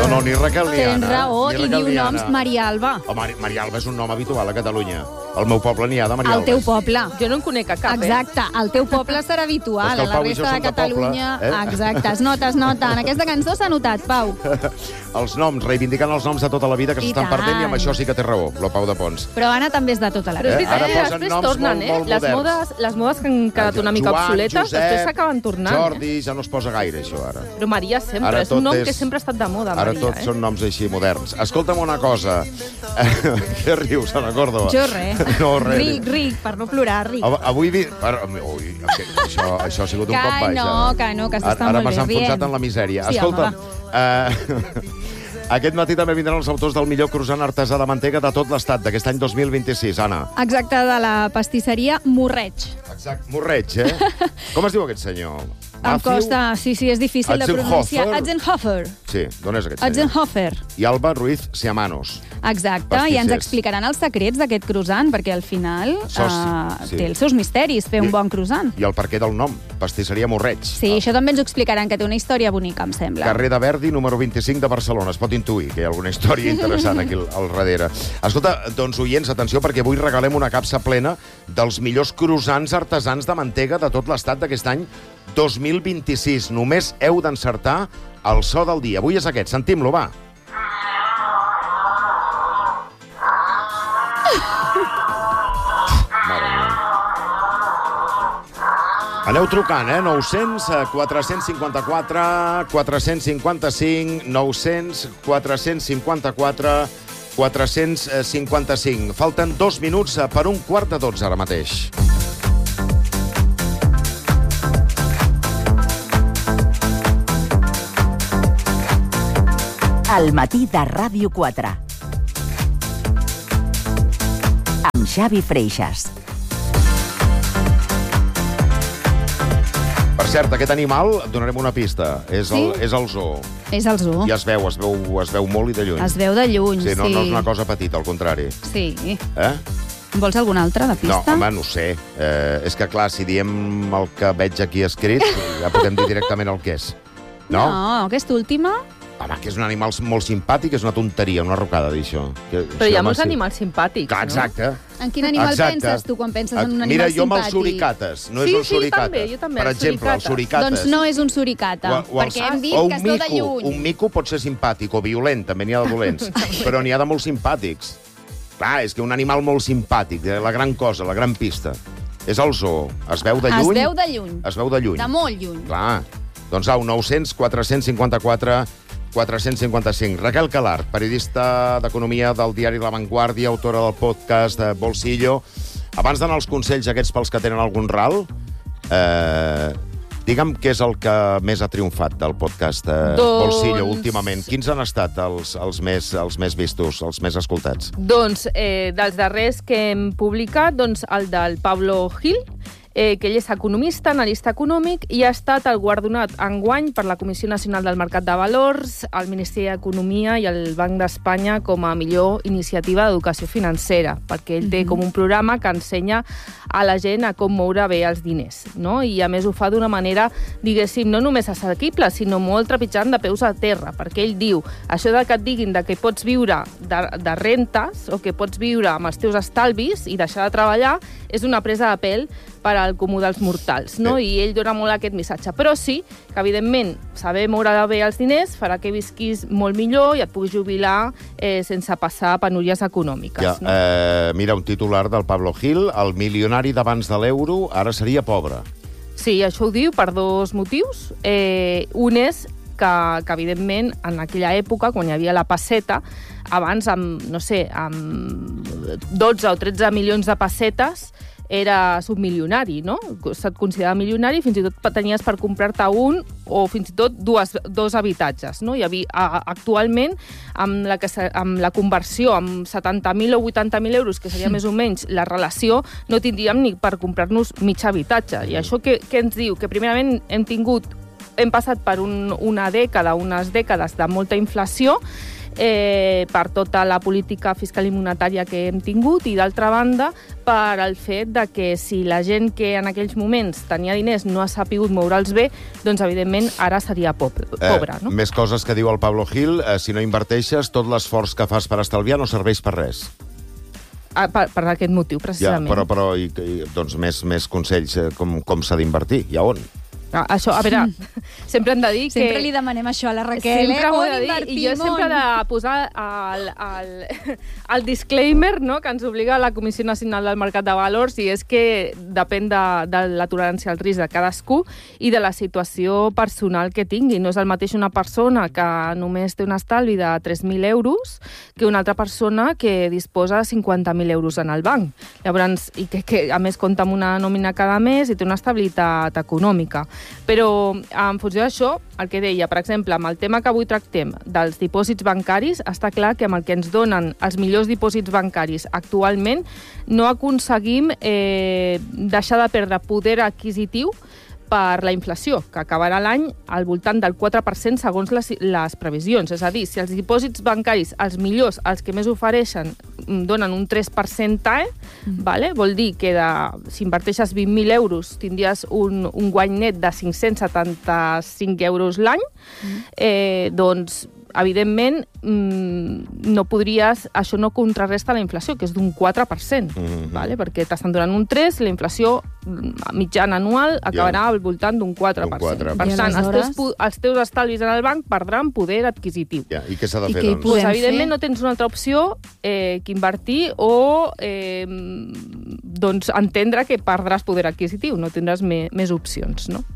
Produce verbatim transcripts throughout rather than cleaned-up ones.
No, no, ni Raquel ni Anna. Tens raó, ni i Raquel diu ni noms Anna. Maria Alba. Oh, Mari- Maria Alba és un nom habitual a Catalunya. Al meu poble n'hi ha de Maria Al Albes. teu poble. Jo no en conec a cap, Exacte, al teu poble serà habitual, És que el a la Pau i jo resta de som de Catalunya... poble, eh? Exacte, es nota, es nota. En aquesta cançó s'ha notat, Pau. Els noms, reivindicant els noms de tota la vida que I s'estan tant. perdent, i amb això sí que té raó, el Pau de Pons. Però Anna també és de tota la Però és Eh, vida. veritat ara que posen després noms tornen, molt, eh? molt Les moderns. modes, les modes que han quedat una mica Joan, obsoletes, Josep, després s'acaben tornant. Jordi, ja no es posa gaire, això, ara. Eh? Però Maria sempre, Ara és un tot nom és- que sempre ha estat de moda, Ara Maria. tots eh? són noms així moderns. Escolta'm una cosa. Què rius, Ana Córdoba? Jo res. No, res. Ric, ric, per no plorar, ric. Av- Avui... Vi... Ara- Ui, això, això ha sigut un Que cop baix. no, ara. que no, que s'està Ara- Ara molt m'has bé enfonsat rient. en la misèria. Sí, Escolta, home, eh, aquest matí també vindran els autors del millor croissant artesà de mantega de tot l'estat, d'aquest any dos mil vint-i-sis, Anna. Exacte, de la pastisseria Morreig. Exacte, Morreig, eh? Com es diu aquest senyor? Em Matthew? costa, sí, sí, és difícil de pronunciar. Atzenhofer. Atzenhofer. Sí, d'on és aquest senyor? Atzenhofer. I Alba Ruiz Siamanos. Exacte, Pastissers. i ens explicaran els secrets d'aquest croissant, perquè al final Això sí, eh, sí. té els seus misteris, fer I- un bon croissant. I el perquè del nom, pastisseria Morreig. Sí, això també ens ho explicaran, que té una història bonica, em sembla. Carrer de Verdi, número vint-i-cinc de Barcelona. Es pot intuir que hi ha alguna història interessant aquí al, al darrere. Escolta, doncs, oients, atenció, perquè avui regalem una capsa plena dels millors croissants artesans de mantega de tot l'estat d'aquest any dos mil vint-i-sis. Només heu d'encertar el so del dia. Avui és aquest. Sentim-lo, va. Mare meva. Aneu trucant, eh? nou-cents, quatre-cents cinquanta-quatre, quatre-cents cinquanta-cinc, nou-cents, quatre-cents cinquanta-quatre, quatre-cents cinquanta-cinc. Falten dos minuts per un quart de dotze ara mateix. Al matí de Ràdio quatre. Amb Xavi Freixas. Per cert, aquest animal, et donarem una pista. És el, Sí? és el zoo. És el zoo. I es veu, es veu, es veu molt i de lluny. Es veu de lluny, Sí, sí. no, no és una cosa petita, al contrari. Sí. Eh? Vols alguna altra de No, pista? home, no ho sé. Eh, és que, clar, si diem el que veig aquí escrit, ja podem dir directament el que és. No? No, aquesta última... Home, que és un animal molt simpàtic, és una tonteria, una rocada dir això. Que, Però sí, hi ha home, molts sí. animals simpàtics, Clar, no? exacte. En quin animal Exacte. penses tu quan penses en un animal Mira, simpàtic? jo amb els suricates. No Sí, és un sí, suricata. també, jo també, Per els exemple, els suricates. suricates. Doncs no és un suricata, O- o els- perquè hem dit o un que es veu de mico. lluny. Un mico pot ser simpàtic o violent, també n'hi ha de dolents. Però n'hi ha de molt simpàtics. Clar, és que un animal molt simpàtic, la gran cosa, la gran pista. És el zoo. Es veu de Es lluny. veu de lluny. Es veu de lluny. De molt lluny. Clar. Doncs au, nou-cents, quatre-cents cinquanta-quatre, quatre-cents cinquanta-cinc. Raquel Calart, periodista d'Economia del diari La Vanguardia, autora del podcast de Bolsillo. Abans d'anar als consells aquests pels que tenen algun ral, eh, digue'm què és el que més ha triomfat del podcast eh, Doncs- Bolsillo últimament. Quins han estat els, els, més, els més vistos, els més escoltats? Doncs, eh, dels darrers que hem publicat, doncs, el del Pablo Gil, eh, que ell és economista, analista econòmic, i ha estat el guardonat enguany per la Comissió Nacional del Mercat de Valors, el Ministeri d'Economia i el Banc d'Espanya com a millor iniciativa d'educació financera, perquè ell té com un programa que ensenya a la gent a com moure bé els diners, no? I a més ho fa d'una manera, diguéssim, no només assequible, sinó molt trepitjant de peus a terra, perquè ell diu, això de que et diguin de que pots viure de, de rentes o que pots viure amb els teus estalvis i deixar de treballar és una presa de pèl per al comú dels mortals, no? Sí. I ell dona molt aquest missatge. Però sí que, evidentment, saber moure bé els diners farà que visquis molt millor i et puguis jubilar eh, sense passar penúries econòmiques. Ja, No? eh, mira, un titular del Pablo Gil, el milionari d'abans de l'euro ara seria pobre. Sí, això ho diu per dos motius. Eh, un és que, que, evidentment, en aquella època, quan hi havia la pesseta, abans, amb, no sé, amb dotze o tretze milions de pessetes, era submilionari, no? Se't considerava milionari, fins i tot tenies per comprar-te un o fins i tot dues, dos habitatges, no? Hi havia, a, actualment, amb la, que, amb la conversió, amb setanta mil o vuitanta mil euros, que seria més o menys la relació, no tindríem ni per comprar-nos mig habitatge. I això què, què ens diu? Que primerament hem tingut, hem passat per un, una dècada, unes dècades de molta inflació, eh, per tota la política fiscal i monetària que hem tingut, i d'altra banda, per al fet de que si la gent que en aquells moments tenia diners no ha sapigut moure'ls bé, doncs evidentment ara seria pobra. Eh, no? Més coses que diu el Pablo Gil, eh, si no inverteixes, tot l'esforç que fas per estalviar no serveix per res. Ah, per, per aquest motiu, precisament. Ja, però, però i, i, doncs més, més consells, eh, com, com s'ha d'invertir, i a on? Ah, això, a veure, sempre hem de dir que... Sempre li demanem això a la Raquel, sempre eh? ho On he de dir, invertim, i jo sempre he de posar el, el, el disclaimer, no?, que ens obliga la Comissió Nacional del Mercat de Valors, i és que depèn de, de la tolerància al risc de cadascú i de la situació personal que tingui. No és el mateix una persona que només té un estalvi de tres mil euros que una altra persona que disposa de cinquanta mil euros en el banc. Llavors, i que, que a més compta amb una nòmina cada mes i té una estabilitat econòmica. Però en funció d'això, el que deia, per exemple, amb el tema que avui tractem dels dipòsits bancaris, està clar que amb el que ens donen els millors dipòsits bancaris actualment no aconseguim eh, deixar de perdre poder adquisitiu per la inflació, que acabarà l'any al voltant del quatre per cent segons les, les previsions. És a dir, si els dipòsits bancaris, els millors, els que més ofereixen, donen un tres per cent T A E, mm. vale? Vol dir que de, si inverteixes vint mil euros tindries un, un guany net de cinc-cents setanta-cinc euros l'any, mm. eh, doncs evidentment, no podries, això no contrarresta la inflació, que és d'un quatre per cent, mm-hmm. vale? Perquè t'estan donant un tres, la inflació mitjana anual acabarà al voltant d'un quatre per cent. Per tant, els teus, els teus estalvis en el banc perdran poder adquisitiu. Ja, I què s'ha de fer, doncs? Pues, evidentment, no tens una altra opció eh, que invertir o eh, doncs, entendre que perdràs poder adquisitiu, no tindràs me, més opcions, no?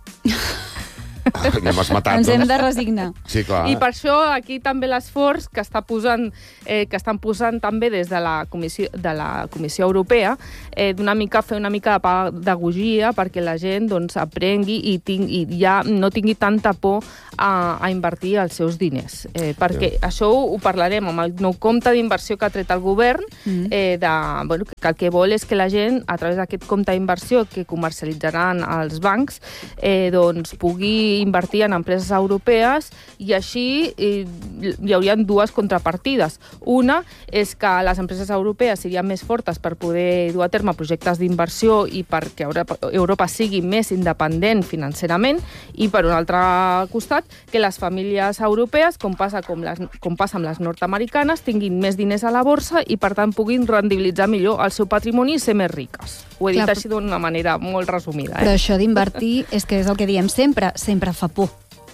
Ja m'has matat, Ens hem doncs. de resignar. Sí, clar. I per això aquí també l'esforç que està posant, eh, que estan posant també des de la Comissió, de la Comissió Europea, eh, d'una mica fer una mica de pedagogia perquè la gent doncs, aprengui i, ting, i ja no tingui tanta por a, a invertir els seus diners. Eh, perquè sí. Això ho, ho parlarem amb el nou compte d'inversió que ha tret el govern, mm. eh, de, bueno, que el que vol és que la gent, a través d'aquest compte d'inversió que comercialitzaran els bancs, eh, doncs pugui invertir en empreses europees i així eh, hi haurà dues contrapartides. Una és que les empreses europees serien més fortes per poder dur a terme projectes d'inversió i perquè Europa, Europa sigui més independent financerament, i per un altre costat que les famílies europees, com passa, com les, com passa amb les nord-americanes, tinguin més diners a la borsa i per tant puguin rendibilitzar millor el seu patrimoni i ser més riques. Ho he dit Clar, així d'una manera molt resumida. Eh? Però això d'invertir és que és el que diem sempre, sempre fa por.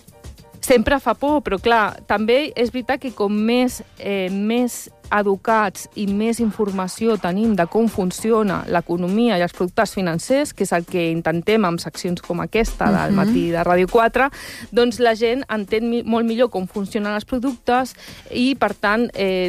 Sempre fa por, però clar, també és veritat que com més, eh, més educats i més informació tenim de com funciona l'economia i els productes financers, que és el que intentem amb seccions com aquesta del uh-huh. matí de Ràdio quatre, doncs la gent entén mi- molt millor com funcionen els productes i, per tant, eh,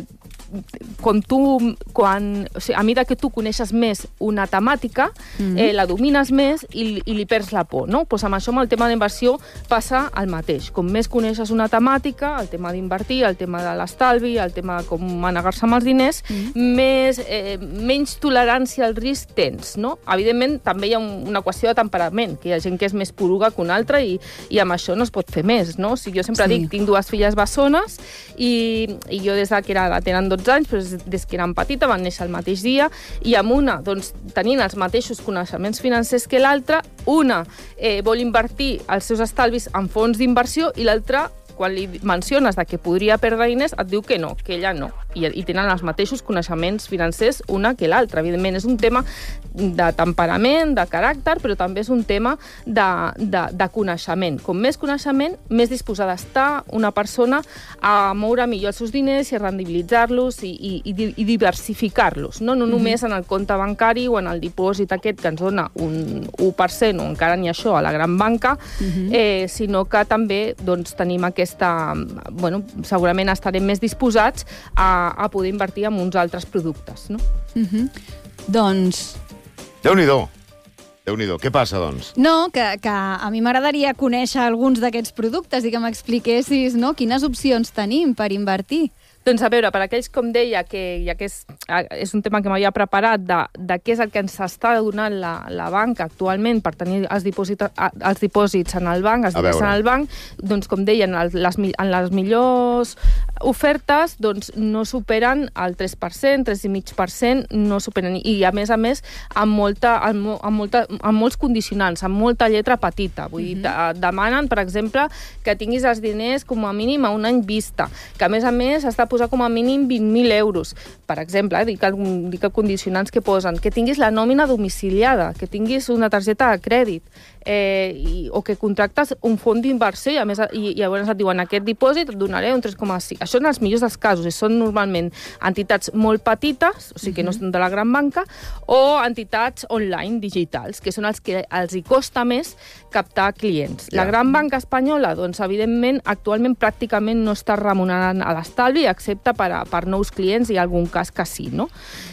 quan tu, quan, o sigui, a mesura que tu coneixes més una temàtica, mm-hmm. eh, la domines més i, i li perds la por, no? Pues amb això, amb el tema d'inversió, passa el mateix. Com més coneixes una temàtica, el tema d'invertir, el tema de l'estalvi, el tema de com manegar-se amb els diners, mm-hmm. més, eh, menys tolerància al risc tens, no? Evidentment, també hi ha un, una qüestió de temperament, que hi ha gent que és més poruga que una altra i, i amb això no es pot fer més, no? O sigui, jo sempre sí. dic, tinc dues filles bessones i, i jo des de que era, tenen dotze anys, però des que eren petita van néixer el mateix dia, i amb una, doncs, tenint els mateixos coneixements financers que l'altra, una eh, vol invertir els seus estalvis en fons d'inversió i l'altra, quan li menciones de que podria perdre diners, et diu que no, que ella no. I, i tenen els mateixos coneixements financers una que l'altra. Evidentment, és un tema de temperament, de caràcter, però també és un tema de, de, de coneixement. Com més coneixement, més disposada està una persona a moure millor els seus diners i a rendibilitzar-los i, i, i, i diversificar-los. No, no només en el compte bancari o en el dipòsit aquest que ens dona un u per cent o encara ni això a la gran banca, uh-huh. eh, sinó que també doncs, tenim aquesta... Bueno, segurament estarem més disposats a a poder invertir en uns altres productes, no? Uh-huh. Doncs... Déu-n'hi-do. Déu-n'hi-do. Què passa, doncs? No, que, que a mi m'agradaria conèixer alguns d'aquests productes i que m'expliquessis, no?, quines opcions tenim per invertir. Doncs a veure, per aquells, com deia, que ja que és, és un tema que m'havia preparat de, de què és el que ens està donant la, la banca actualment per tenir els dipòsits, els dipòsits en el banc, els diners en el banc, doncs com deia, en, el, les, en les millors ofertes doncs, no superen el tres per cent, tres coma cinc per cent, no superen. I, a més a més, amb, molta, amb, amb, molta, amb molts condicionants, amb molta lletra petita. Vull dir, uh-huh. demanen, per exemple, que tinguis els diners com a mínim a un any vista, que a més a més has de posar com a mínim vint mil euros. Per exemple, eh, dic, dic condicionants que posen, que tinguis la nòmina domiciliada, que tinguis una targeta de crèdit, eh, i, o que contractes un fons d'inversió i, a més, i, i llavors et diuen aquest dipòsit et donaré un tres coma cinc. Això en els millors dels casos, i són normalment entitats molt petites, o sigui que no són de la gran banca, o entitats online digitals, que són els que els hi costa més captar clients. La gran banca espanyola, doncs, evidentment, actualment pràcticament no està remunerant a l'estalvi, excepte per, a, per nous clients i algun cas que sí, no?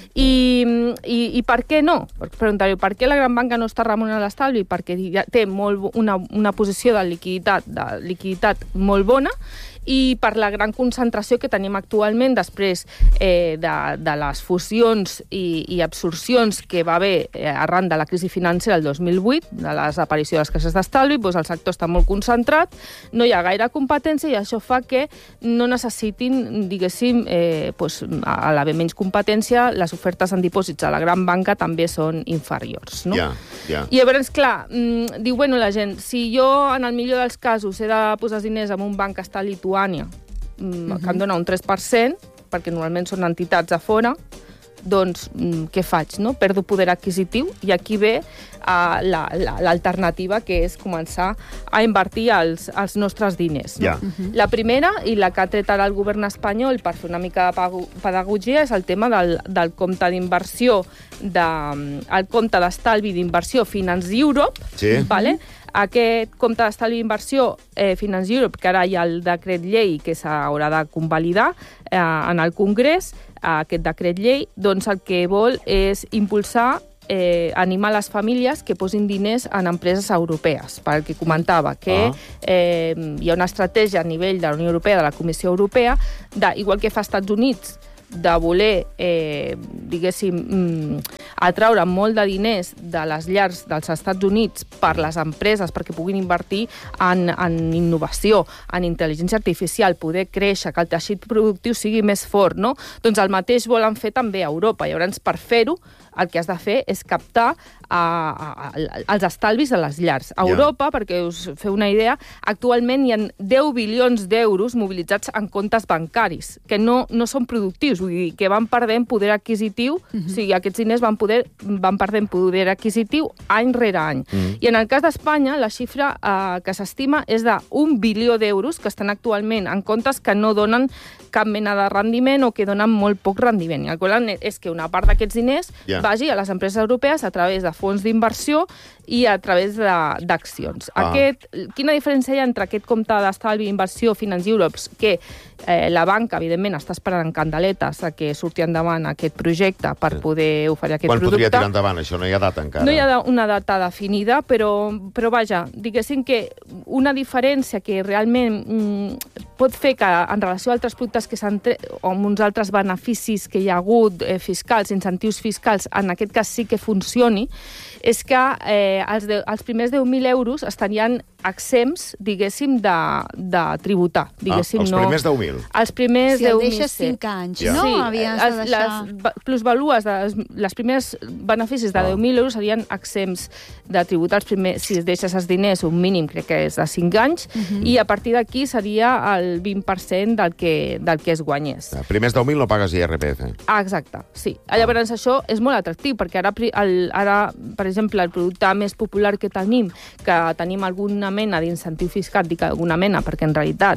I, i, i per què no? Preguntaré, per què la gran banca no està remunerant l'estalvi? Perquè ja té molt, una, una posició de liquiditat, de liquiditat molt bona, i per la gran concentració que tenim actualment després eh, de, de les fusions i, i absorcions que va haver eh, arran de la crisi financera del dos mil vuit, de la desaparició de les caixes d'estalvi, doncs el sector està molt concentrat, no hi ha gaire competència i això fa que no necessitin, diguéssim, eh, doncs, a l'haver menys competència, les ofertes en dipòsits a la gran banca també són inferiors. No? Ja, ja. I llavors, clar, mmm, diu, bueno, la gent, si jo en el millor dels casos he de posar els diners en un banc que està a Lituània, Uh-huh. que em dona un tres per cent, perquè normalment són entitats a fora, doncs què faig? No? Perdo poder adquisitiu i aquí ve uh, l'alternativa, la, la, que és començar a invertir els, els nostres diners. No? Yeah. Uh-huh. La primera, i la que ha tret ara el govern espanyol per fer una mica de pedagogia, és el tema del, del compte d'inversió, de, el compte d'estalvi d'inversió Finance Europe, sí. Vale? Aquest compte d'estalvi d'inversió eh, Finance Europe, que ara hi ha el decret llei que s'haurà de convalidar eh, en el Congrés, eh, aquest decret llei, doncs el que vol és impulsar, eh, animar les famílies que posin diners en empreses europees, perquè comentava que ah. eh, hi ha una estratègia a nivell de la Unió Europea, de la Comissió Europea, de, igual que fa Estats Units, de voler, eh, diguéssim, mm, atraure molt de diners de les llars dels Estats Units per les empreses perquè puguin invertir en, en innovació, en intel·ligència artificial, poder créixer, que el teixit productiu sigui més fort, no? Doncs el mateix volen fer també a Europa. Llavors, per fer-ho, el que has de fer és captar a, a, a, els estalvis de les llars. A Europa, yeah. perquè us feu una idea, actualment hi ha deu bilions d'euros mobilitzats en comptes bancaris, que no, no són productius, vull dir, que van perdent poder adquisitiu, uh-huh. o sigui, aquests diners van, poder, van perdent poder adquisitiu any rere any. Uh-huh. I en el cas d'Espanya, la xifra eh, que s'estima és d'un bilió d'euros que estan actualment en comptes que no donen cap mena de rendiment o que donen molt poc rendiment. I el que volen és que una part d'aquests diners yeah. vagi a les empreses europees a través de fons d'inversió i a través d'accions. Ah. Aquest, quina diferència hi ha entre aquest compte d'estalvi i inversió Finance Europe, que eh, la banca, evidentment, està esperant en candeletes a que surti endavant aquest projecte per poder oferir aquest Quan producte. Quan podria tirar endavant? Això no hi ha data encara. No hi ha una data definida, però, però vaja, diguéssim que una diferència que realment mm, pot fer que en relació a altres productes que s'han tret, o amb uns altres beneficis que hi ha hagut eh, fiscals, incentius fiscals, en aquest cas sí que funcioni, és que eh, els, de, els primers deu mil euros estarien exempts, diguéssim, de, de tributar. Diguéssim, ah, els primers deu mil? Els primers si deu mil. Si el deixes cinc anys, ja. no? Sí, Havies de deixar... les plusvalues, de les, les primers beneficis de ah. deu mil euros serien exempts de tributar els primers, si deixes els diners, un mínim crec que és de cinc anys, uh -huh. i a partir d'aquí seria el vint per cent del que, del que es guanyés. Els primers deu mil no pagues I R P F. Ah, exacte, sí. Llavors ah. això és molt atractiu, perquè ara, el, ara, per exemple, el producte més popular que tenim, que tenim alguna mena d'incentiu fiscal, dic alguna mena, perquè en realitat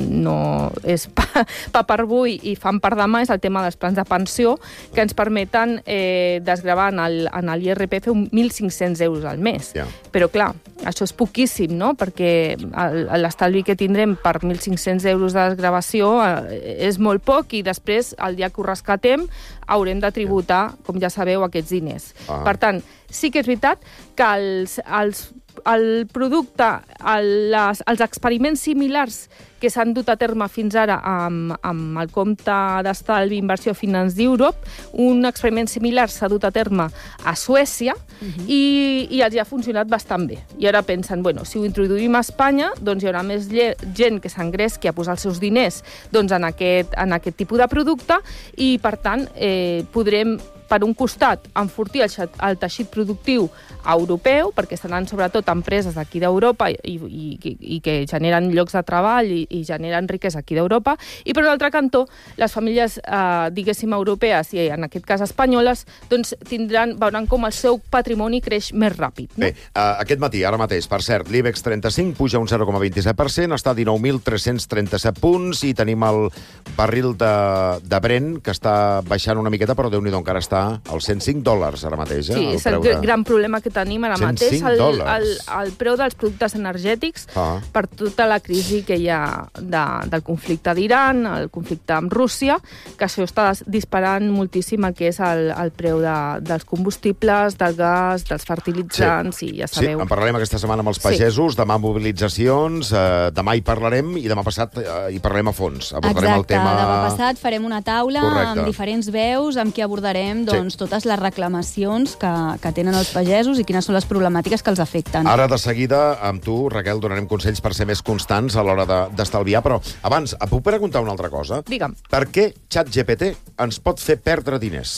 no és pa, pa per avui i fan per demà, és el tema dels plans de pensió, que ens permeten eh, desgravar en l'I R P F mil cinc-cents euros al mes. Yeah. Però, clar, això és poquíssim, no?, perquè l'estalvi que tindrem per mil cinc-cents euros de desgravació eh, és molt poc i després, el dia que ho rescatem, haurem de tributar, com ja sabeu, aquests diners. Ah. Per tant, sí que és veritat que els, els el producte, el, les, els experiments similars que s'han dut a terme fins ara amb, amb el compte d'estalvi Inversió Finance d'Europe, un experiment similar s'ha dut a terme a Suècia uh-huh. i, i els ha funcionat bastant bé. I ara pensen, bueno, si ho introduïm a Espanya, doncs hi haurà més gent que s'engresqui a posar els seus diners doncs, en, aquest, en aquest tipus de producte i, per tant, eh, podrem per un costat, enfortir el, el teixit productiu europeu, perquè seran sobretot empreses d'aquí d'Europa i, i, i que generen llocs de treball i, i generen riquesa aquí d'Europa, i per un altre cantó, les famílies, eh, diguéssim, europees i en aquest cas espanyoles, doncs tindran, veuran com el seu patrimoni creix més ràpid. No? Bé, uh, aquest matí, ara mateix, per cert, l'IBEX trenta-cinc puja un zero coma vint-i-set per cent, està a dinou mil tres-cents trenta-set punts i tenim el barril de, de Brent, que està baixant una miqueta, però Déu-n'hi-do, encara està als cent cinc dòlars ara mateix. Eh? Sí, és el de... gran problema que tenim ara mateix, el, el, el preu dels productes energètics ah. per tota la crisi que hi ha de, del conflicte d'Iran, el conflicte amb Rússia, que això està disparant moltíssim el que és el, el preu de, dels combustibles, del gas, dels fertilitzants, sí. i ja sabeu... Sí, en parlarem aquesta setmana amb els pagesos, sí. demà mobilitzacions, eh, demà hi parlarem i demà passat eh, hi parlarem a fons. Abordarem Exacte, el tema... demà passat farem una taula Correcte. amb diferents veus amb què abordarem doncs, sí. totes les reclamacions que, que tenen els pagesos i quines són les problemàtiques que els afecten. Ara, de seguida, amb tu, Raquel, donarem consells per ser més constants a l'hora d'estalviar, de, però abans, et puc preguntar una altra cosa? Digue'm. Per què ChatGPT ens pot fer perdre diners?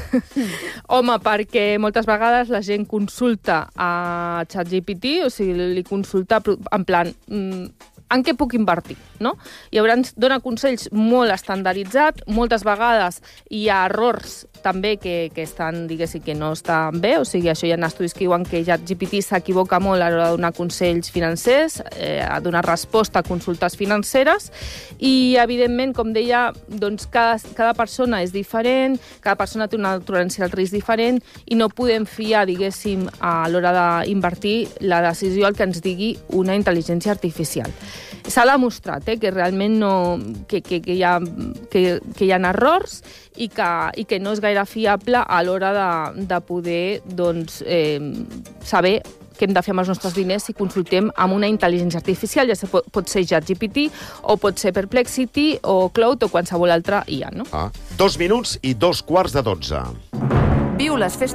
Home, perquè moltes vegades la gent consulta a ChatGPT, o sigui, li consulta en plan... Mm, en què puc invertir, no? Llavors, dona consells molt estandarditzats, moltes vegades hi ha errors també que, que estan, diguéssim, que no estan bé, o sigui, això hi ha estudis que diuen que ChatGPT s'equivoca molt a l'hora de donar consells financers, eh, a donar resposta a consultes financeres, i, evidentment, com deia, doncs cada, cada persona és diferent, cada persona té una tolerància al risc diferent, i no podem fiar, diguéssim, a l'hora d'invertir la decisió al que ens digui una intel·ligència artificial. S'ha demostrat eh, que realment no, que, que, que, hi ha, que, que hi ha errors i que, i que no és gaire fiable a l'hora de, de poder doncs, eh, saber què hem de fer amb els nostres diners si consultem amb una intel·ligència artificial, ja pot, pot ser ChatGPT o pot ser Perplexity o Cloud o qualsevol altra I A. No? Ah. Dos minuts i dos quarts de dotze. Viu les festes